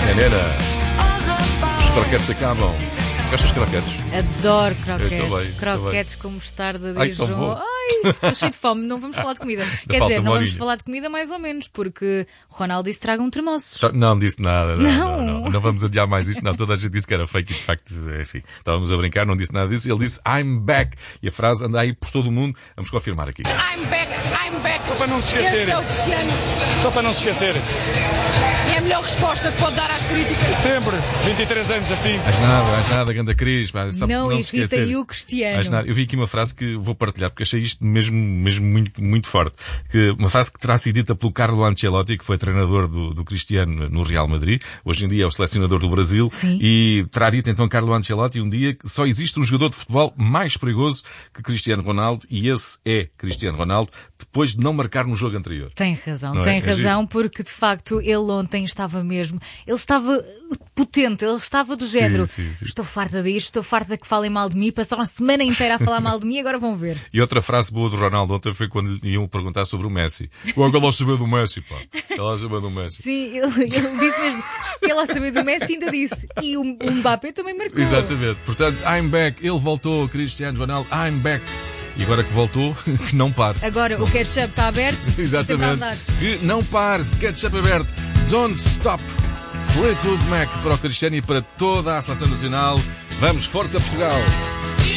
Nenena. Os croquetes acabam. Gostas de croquetes? Adoro croquetes. Eu também, Croquetes com mostarda de Ai, tão bom. Dijon. Ai, estou cheio de fome. Não vamos falar de comida. Quer falta dizer, não uma vamos horinha. falar de comida mais ou menos, porque o Ronaldo disse tragam termossos. Não disse nada. Não. Não vamos adiar mais isso. Não, toda a gente disse que era fake e de facto, enfim, estávamos a brincar, não disse nada disso. Ele disse I'm back. E a frase anda aí por todo o mundo. Vamos confirmar aqui. I'm back. Só para não se Este esquecer. é o Cristiano. Só para não se esquecer. É a melhor resposta que pode dar às críticas. Sempre. 23 anos assim. Mais nada, ganda Cris. Pá, só Não se irrita esquecer. aí o Cristiano. Mais nada. Eu vi aqui uma frase que vou partilhar, porque achei isto mesmo muito, muito forte. Uma frase que terá sido dita pelo Carlo Ancelotti, que foi treinador do Cristiano no Real Madrid. Hoje em dia é o selecionador do Brasil. Sim. E terá dito então Carlo Ancelotti um dia que só existe um jogador de futebol mais perigoso que Cristiano Ronaldo, e esse é Cristiano Ronaldo, depois de não marcar no jogo anterior. Tem razão, Não é? tem É razão, porque de facto ele ontem estava mesmo, ele estava potente, ele estava do género, sim. estou farta disto, estou farta que falem mal de mim, passaram a semana inteira a falar mal de mim, agora vão ver. E outra frase boa do Ronaldo ontem foi quando lhe iam perguntar sobre o Messi. Agora lá saber do Messi, pá. Ela saber do Messi. Sim, ele disse mesmo, que ele ao saber do Messi ainda disse, e o Mbappé também marcou. Exatamente. Portanto, I'm back. Ele voltou, Cristiano Ronaldo, I'm back. E agora que voltou, que não pare. Agora o ketchup está aberto, sempre a Exatamente. andar. Que não pares. Ketchup aberto. Don't stop. Fleetwood Mac para o Cristiano e para toda a Seleção Nacional. Vamos, força Portugal.